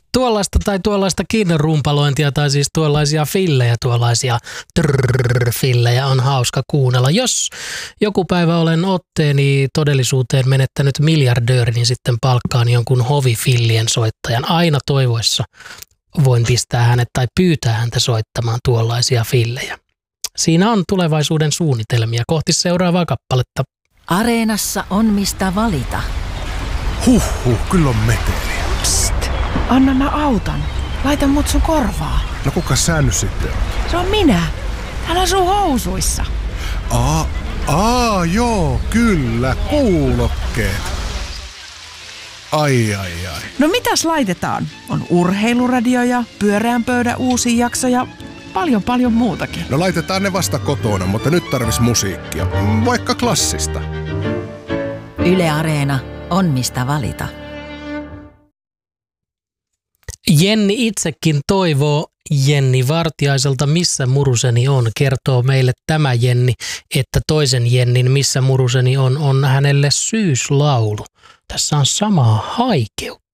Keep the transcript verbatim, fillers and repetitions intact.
Tuollaista tai tuollaistakin rumpalointia tai siis tuollaisia fillejä, tuollaisia trrrr-fillejä on hauska kuunnella. Jos joku päivä olen otteeni todellisuuteen menettänyt miljardööri, niin sitten palkkaan jonkun hovifillien soittajan. Aina toivoissa voin pistää hänet tai pyytää häntä soittamaan tuollaisia fillejä. Siinä on tulevaisuuden suunnitelmia kohti seuraavaa kappaletta. Areenassa on mistä valita. Huhhuh, kyllä on meteliä. Psst, anna mä autan. Laita mut sun korvaa. No kuka sä nyt sitten on? Se on minä. Älä sun housuissa. Aa, aa, joo, kyllä, kuulokkeet. Ai, ai, ai. No mitäs laitetaan? On urheiluradio ja pyöreän pöydän uusi jakso ja paljon paljon muutakin. No laitetaan ne vasta kotona, mutta nyt tarvis musiikkia. Vaikka klassista. Yle Areena on mistä valita. Jenni itsekin toivoo Jenni Vartiaiselta Missä muruseni on. Kertoo meille tämä Jenni, että toisen Jennin Missä muruseni on on hänelle syyslaulu. Tässä on samaa haikeutta.